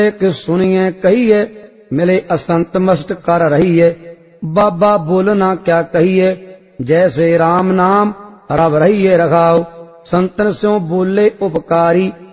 कि सुनिए कहिए, मिले असंत मस्त कर रहिए। बाबा बोलना क्या कहिए, जैसे राम नाम रब रहिए रखाओ। संतन स्यों बोले उपकारी,